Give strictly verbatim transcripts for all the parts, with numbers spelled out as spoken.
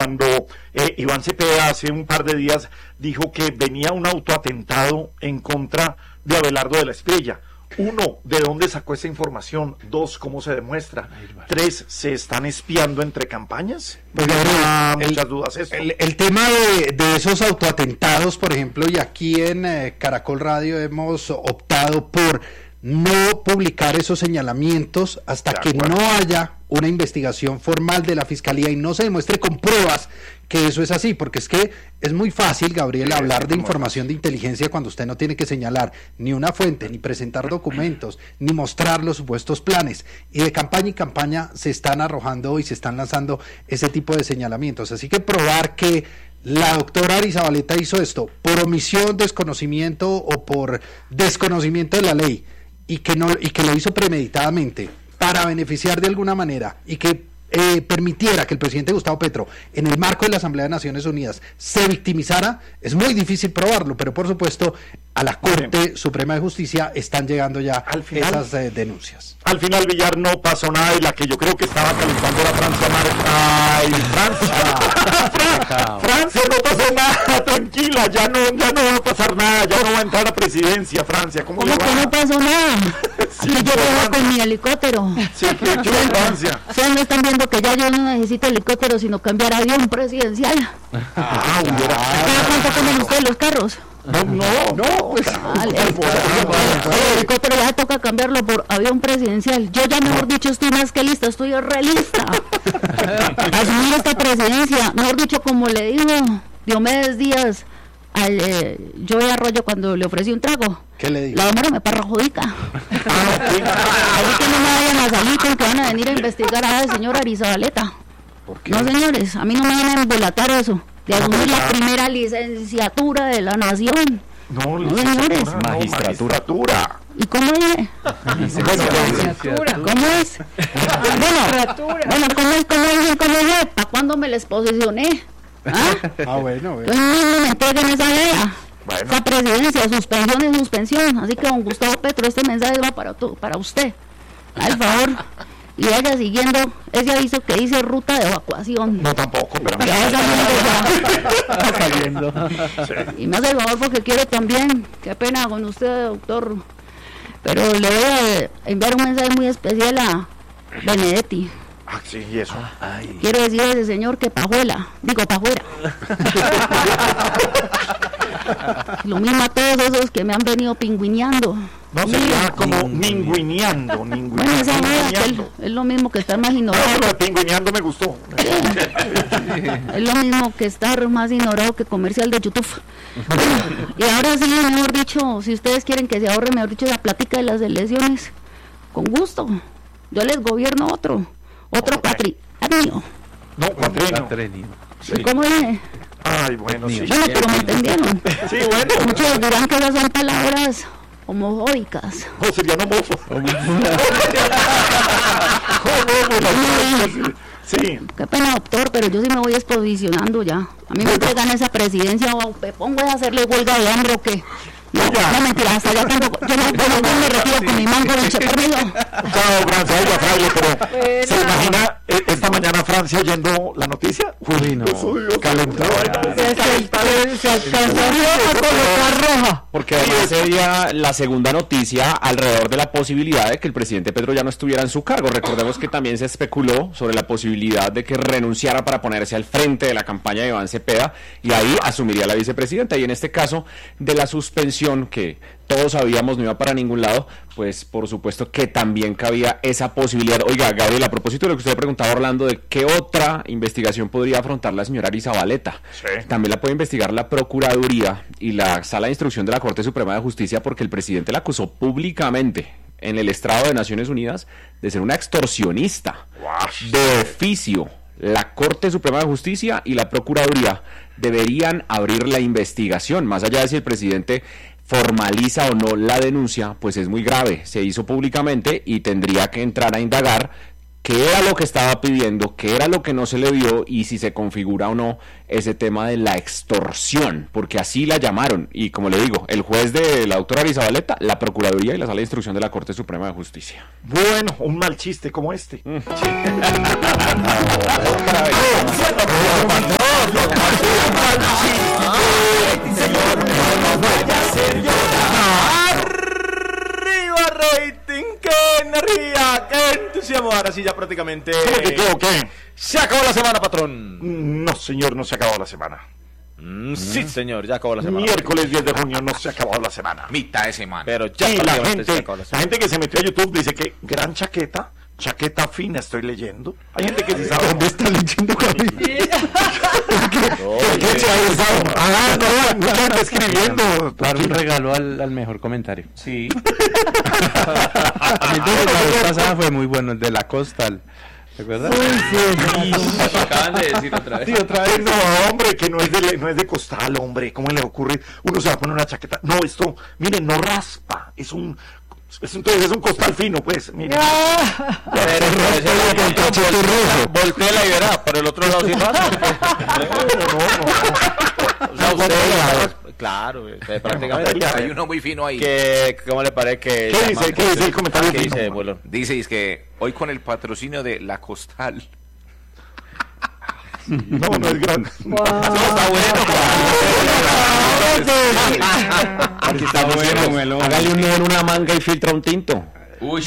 cuando eh, Iván Cepeda hace un par de días dijo que venía un autoatentado en contra de Abelardo de la Espriella. Uno, ¿de dónde sacó esa información? Dos, ¿cómo se demuestra? Tres, ¿se están espiando entre campañas? Pues, Gabriel, ah, el, muchas dudas esto. El, el tema de, de esos autoatentados, por ejemplo, y aquí en eh, Caracol Radio hemos optado por no publicar esos señalamientos hasta que no haya una investigación formal de la Fiscalía y no se demuestre con pruebas que eso es así, porque es que es muy fácil, Gabriel, hablar de información de inteligencia cuando usted no tiene que señalar ni una fuente, ni presentar documentos, ni mostrar los supuestos planes, y de campaña y campaña se están arrojando y se están lanzando ese tipo de señalamientos, así que probar que la doctora Arizabaleta hizo esto por omisión, desconocimiento o por desconocimiento de la ley, y que no y que lo hizo premeditadamente para beneficiar de alguna manera y que eh, permitiera que el presidente Gustavo Petro en el marco de la Asamblea de Naciones Unidas se victimizara, es muy difícil probarlo, pero por supuesto a la Corte Suprema de Justicia están llegando ya al final, esas eh, denuncias. Al final, Villar, no pasó nada y la que yo creo que estaba calentando era Francia Marca. ¡Ay, Francia! Francia, no pasó nada, tranquila, ya no, ya no va a pasar nada, ya no va a entrar a presidencia, Francia. ¿Cómo, ¿Cómo que no pasó nada? Sí, aquí yo vengo con mi helicóptero. Sí, que yo en Francia. Ustedes no están viendo que ya yo no necesito helicóptero, sino cambiar avión presidencial. Ah, hubiera. ¿Cuánto comen ustedes los carros? No, no, no, pues. Vale. El helicóptero ya toca cambiarlo por avión presidencial. Yo ya, mejor dicho, estoy más que lista, estoy realista. Asumir esta presidencia, mejor dicho, como le digo Diomedes Díaz al eh, Joey Arroyo cuando le ofrecí un trago. ¿Qué le digo? La demora me perjudica. Así que no me vayan a salir con que van a venir a investigar a la señora Arizabaleta. ¿Por qué? No, señores, a mí no me van a embolatar eso. De asumir la primera licenciatura de la nación. No, no señores. No, magistratura. ¿Y cómo es? Licenciatura. ¿Cómo es? Bueno, bueno, ¿cómo es? ¿Cómo es? ¿Cómo es? ¿Para cuándo me les posicioné? ¿Ah? Ah, bueno, bueno. Entonces no me entreguen esa idea. Bueno. Esa presidencia, suspensión es suspensión. Así que, don Gustavo Petro, este mensaje va para, tu, para usted. Al favor. Y vaya siguiendo ese aviso que dice ruta de evacuación. No, tampoco, pero que vaya está saliendo. Sí. Y me hace el favor porque quiero también, qué pena con usted, doctor, pero le voy a enviar un mensaje muy especial a Benedetti. Ah, sí, y eso. Ay. Quiero decir a ese señor que pajuela, digo pajuera. Lo mismo a todos esos que me han venido pingüineando. No, sería como ningüineando, ningüineando. Bueno, esa moda que es, es lo mismo que estar más ignorado. No, pero pingüineando me gustó. Es lo mismo que estar más ignorado que comercial de YouTube. Y ahora sí, mejor dicho, si ustedes quieren que se ahorre, mejor dicho, la plática de las elecciones, con gusto. Yo les gobierno otro, otro patrimio. No, cuatrenio. Sí. ¿Cómo dije? Ay, bueno, sí. Bueno, pero me entendieron. Sí, bueno. Muchos dirán que esas son palabras homofóbicas. No, serían homófobos. Sí. Qué pena, doctor, pero yo sí me voy exposicionando ya. A mí me entregan esa presidencia o me pongo a hacerle huelga de hambre o qué. No, no mentira, hasta allá tengo, yo no, yo no me retiro con mi mango de permiso. Chao, Francia, oiga, Fraile, pero Bueno. ¿se imagina eh, esta mañana Francia oyendo la noticia? Uy, no. Calentó. Se alcanzaría a colocar roja. Porque además sería la segunda noticia alrededor de la posibilidad de que el presidente Petro ya no estuviera en su cargo. Recordemos que también se especuló sobre la posibilidad de que renunciara para ponerse al frente de la campaña de Iván Cepeda y ahí asumiría la vicepresidenta. Y en este caso de la suspensión que todos sabíamos no iba para ningún lado, pues por supuesto que también cabía esa posibilidad. Oiga, Gabriel, a propósito de lo que usted preguntaba, Orlando, de qué otra investigación podría afrontar la señora Arizabaleta. Sí. También la puede investigar la Procuraduría y la Sala de Instrucción de la Corte Suprema de Justicia, porque el presidente la acusó públicamente en el estrado de Naciones Unidas de ser una extorsionista. Wow. De oficio. La Corte Suprema de Justicia y la Procuraduría deberían abrir la investigación, más allá de si el presidente formaliza o no la denuncia, pues es muy grave, se hizo públicamente y tendría que entrar a indagar qué era lo que estaba pidiendo, qué era lo que no se le dio y si se configura o no ese tema de la extorsión, porque así la llamaron y como le digo, el juez de la doctora Arizabaleta, la Procuraduría y la Sala de Instrucción de la Corte Suprema de Justicia. Bueno, un mal chiste como este. Mm. Sí. sí ya prácticamente... ¿Qué, qué, qué? Se acabó la semana, patrón. No, señor, no se ha acabado la semana. Mm, sí, señor, ya acabó la semana. Miércoles diez de junio no se ha acabado la semana. Mitad de semana. Pero ya Y la prácticamente se gente, acabó la la semana. gente que se metió a YouTube dice que gran chaqueta, chaqueta fina estoy leyendo. Hay gente que sí sabe. ¿Dónde está leyendo, Gaby? ¿Qué se ha usado? Ah, no, no está escribiendo. Dar un regalo al, al mejor comentario. Sí. A mí el de la vez pasada fue muy bueno, el de la Costal. ¿Te acuerdas? Lo acaban de decir otra vez. Sí, otra vez. No, hombre, que no es de, no es de costal, hombre. ¿Cómo le ocurre? Uno se va a poner una chaqueta. No, esto, miren, no raspa. Es un, es, entonces es un costal fino, pues. Miren. Voltela y verá, por el otro lado sí raspa. O sea, usted, claro, usted prácticamente. Hay uno muy fino ahí. Que, ¿Cómo le parece que... ¿Qué dice? ¿Qué dice el comentario? ¿Qué dice, fino? Bolón? Dice es que hoy con el patrocinio de La Costal. No, no es grande. Aquí está bueno, hágale un nudo en una manga y filtra un tinto. Uy.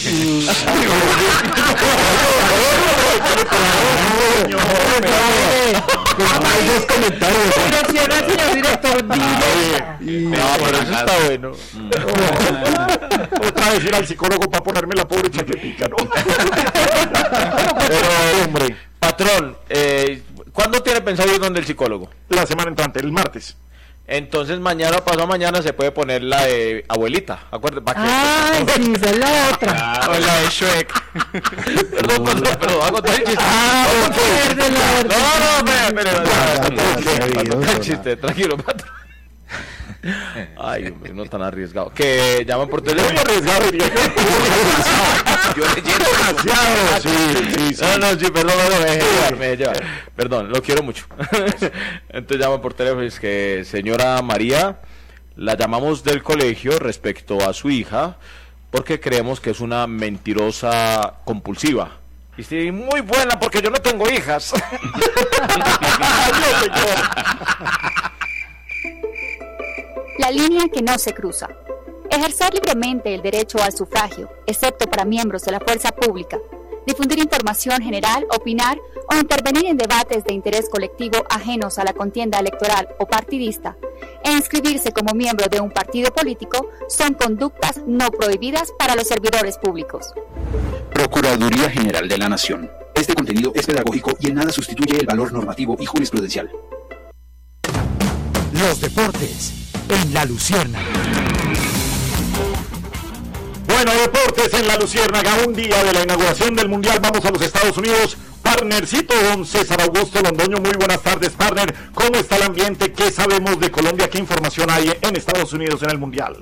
Hay dos comentarios. Dirección al señor director. No, pero eso está bueno. Otra vez ir al psicólogo para ponerme la pobre chaquetica, ¿no? Pero, hombre, Patrón, eh, ¿cuándo tiene pensado ir donde el psicólogo? la semana entrante, el martes. Entonces mañana o pasado mañana se puede poner la de abuelita, acuérdate, para que... Ay, sí, esa es la otra. O la de Shrek. Perdón, perdón, perdón, voy a contar el chiste. Ah, Voy a contar el chiste. verde, la verde. No, no, espere, espere, Ya, espere, ya, voy a contar el ya, chiste, tranquilo, patrón. Ay, hombre, no tan arriesgado. Que llaman por teléfono. Arriesgado, diría yo. Yo leyendo. Demasiado, sí, sí, sí. No, no, sí, perdón, no, me deje llevar, me deje llevar. Perdón, lo quiero mucho. Entonces llaman por teléfono y es que, señora María, la llamamos del colegio respecto a su hija porque creemos que es una mentirosa compulsiva. Y sí, muy buena porque yo no tengo hijas. La línea que no se cruza. Ejercer libremente el derecho al sufragio, excepto para miembros de la fuerza pública. Difundir información general, opinar o intervenir en debates de interés colectivo ajenos a la contienda electoral o partidista e inscribirse como miembro de un partido político son conductas no prohibidas para los servidores públicos. Procuraduría General de la Nación. Este contenido es pedagógico y en nada sustituye el valor normativo y jurisprudencial. Los deportes en La Luciérnaga. Bueno, deportes en La Luciérnaga, un día de la inauguración del Mundial, vamos a los Estados Unidos. Partnercito, don César Augusto Londoño, muy buenas tardes, partner. ¿Cómo está el ambiente? ¿Qué sabemos de Colombia? ¿Qué información hay en Estados Unidos en el Mundial?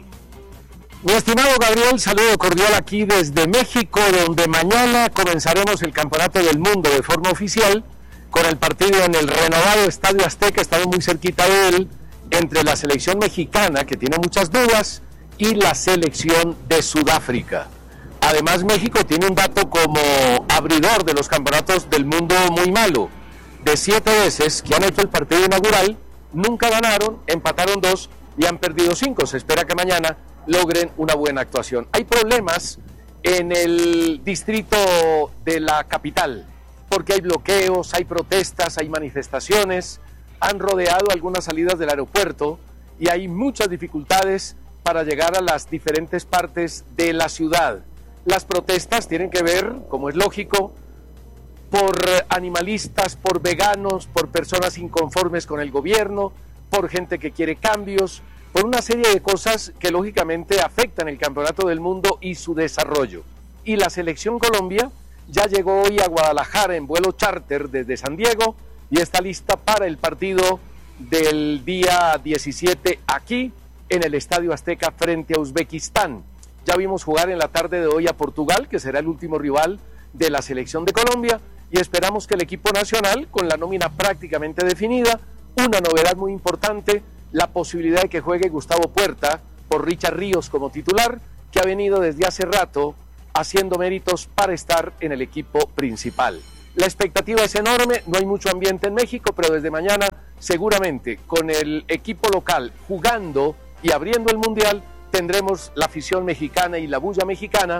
Mi estimado Gabriel, saludo cordial aquí desde México, donde mañana comenzaremos el Campeonato del Mundo de forma oficial, con el partido en el renovado Estadio Azteca, estamos muy cerquita de él, entre la selección mexicana, que tiene muchas dudas, y la selección de Sudáfrica. Además, México tiene un dato como abridor de los campeonatos del mundo muy malo. De siete veces que han hecho el partido inaugural, nunca ganaron, empataron dos y han perdido cinco. Se espera que mañana logren una buena actuación. Hay problemas en el distrito de la capital, porque hay bloqueos, hay protestas, hay manifestaciones, han rodeado algunas salidas del aeropuerto y hay muchas dificultades para llegar a las diferentes partes de la ciudad. Las protestas tienen que ver, como es lógico, por animalistas, por veganos, por personas inconformes con el gobierno, por gente que quiere cambios, por una serie de cosas que lógicamente afectan el Campeonato del Mundo y su desarrollo. Y la Selección Colombia ya llegó hoy a Guadalajara en vuelo charter desde San Diego y está lista para el partido del día diecisiete aquí en el Estadio Azteca frente a Uzbekistán. Ya vimos jugar en la tarde de hoy a Portugal, que será el último rival de la Selección de Colombia, y esperamos que el equipo nacional, con la nómina prácticamente definida, una novedad muy importante, la posibilidad de que juegue Gustavo Puerta por Richard Ríos como titular, que ha venido desde hace rato haciendo méritos para estar en el equipo principal. La expectativa es enorme, no hay mucho ambiente en México, pero desde mañana seguramente con el equipo local jugando y abriendo el Mundial, tendremos la afición mexicana y la bulla mexicana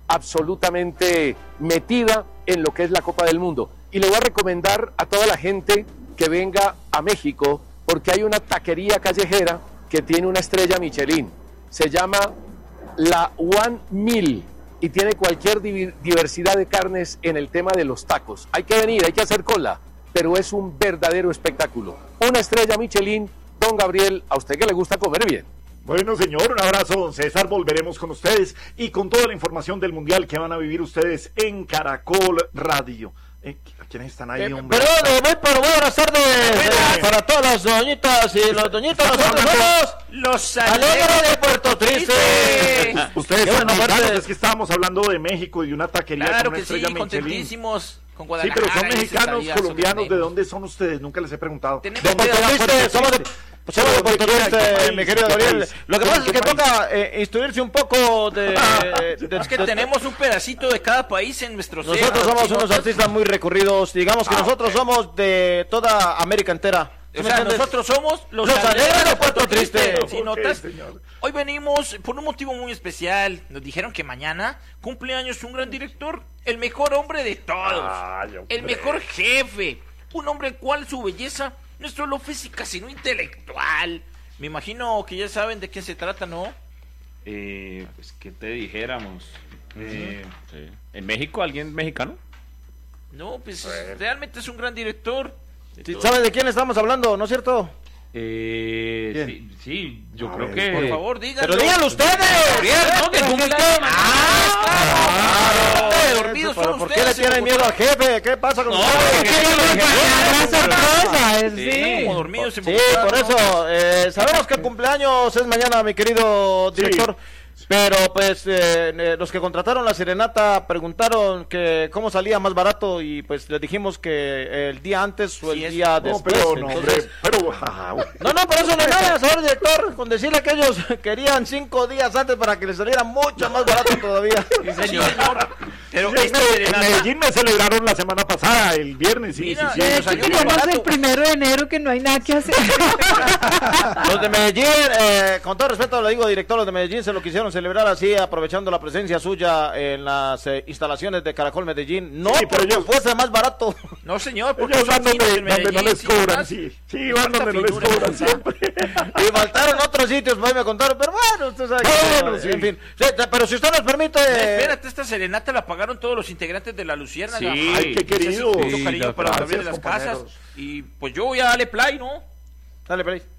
absolutamente metida en lo que es la Copa del Mundo. Y le voy a recomendar a toda la gente que venga a México, porque hay una taquería callejera que tiene una estrella Michelin. Se llama la One Meal y tiene cualquier diversidad de carnes en el tema de los tacos. Hay que venir, hay que hacer cola, pero es un verdadero espectáculo. Una estrella Michelin, don Gabriel, a usted que le gusta comer bien. Bueno, señor, un abrazo, don César. Volveremos con ustedes y con toda la información del Mundial que van a vivir ustedes en Caracol Radio. Eh, ¿Quiénes están ahí, Eh, hombre? perdón, eh, muy, pero muy buenas tardes eh, para todas las doñitas y los doñitos. Nosotros somos los Alegres de Puerto Triste. Ustedes Qué son bueno mexicanos, verte. es que estábamos hablando de México y de una taquería Claro con una que sí, estrella Michelin. contentísimos con Sí, Guadalajara. pero son ese mexicanos, estallazo colombianos. que ¿De dónde son ustedes? Nunca les he preguntado. Tenemos ¿De Puerto dónde Triste, Triste? somos de, somos de Puerto Triste, mi querido Gabriel. Lo que pasa es que país? toca eh, instruirse un poco de... de- Es que de- tenemos un pedacito de cada país en nuestro ser. Nosotros somos Nosotros- unos artistas muy recurridos. Digamos que Ah, nosotros ok. somos de toda América entera. O sea, nosotros somos los, Los alegres de Puerto Triste. Si Ok, notas, señor. hoy venimos por un motivo muy especial. Nos dijeron que mañana cumpleaños un gran director, el mejor hombre de todos, Ay, hombre. el mejor jefe, un hombre el cual su belleza no es solo física sino intelectual. Me imagino que ya saben de qué se trata, ¿no? Eh, pues, ¿qué te dijéramos? Eh, sí. ¿En México alguien mexicano? No, pues realmente es un gran director. Sí, ¿saben de quién estamos hablando, no es cierto? Eh, sí, sí, yo A creo ver, que... Por favor, díganlo. Pero díganlo ustedes. Gabriel, ¿no? Que cumple- Ah, está. Dormidos Pero son ¿por qué le ustedes, tienen señor miedo al jefe? ¿Qué pasa con No, ustedes? que- sorpresa, es- Sí, sí. como dormidos en Sí, Bogotá, por ¿no? eso, eh, sabemos que el cumpleaños es mañana, mi querido director, pero pues eh, eh, los que contrataron la serenata preguntaron que cómo salía más barato y pues les dijimos que el día antes o el Sí, es- día No, después. pero no, entonces- hombre, pero... ah, güey. No, no, por eso no hay nada, señor director, con decirle que ellos querían cinco días antes para que les saliera mucho más barato todavía. Sí, señor. Pero Sí, esta en serenata- Medellín me celebraron la semana pasada, el viernes. Sí, Mira, sí, de sí, hecho, sí, yo sí. no- Tenemos el primero de enero que no hay nada que hacer. Los de Medellín, eh, con todo respeto le digo, director, los de Medellín se lo quisieron celebrar así, aprovechando la presencia suya en las eh, instalaciones de Caracol Medellín. No, Sí, pero porque ellos- fuese más barato. No, señor, porque Ellos son van donde, finos en donde no Medellín, les sí, cobran, más- sí. Sí, van Cuánta donde no les figura, cobran ¿verdad? siempre. Y faltaron otros sitios, pues ahí me contaron, pero bueno, usted sabe que- Bueno, sí. en fin. Sí, pero si usted nos permite... No, espérate, esta serenata la pagaron todos los integrantes de la Luciérnaga. Sí. Ay, qué querido. Mucho Sí, cariño lo- para gracias, Gabriel de las Casas. compañeros. Y pues yo voy a darle play, ¿no? Dale, play.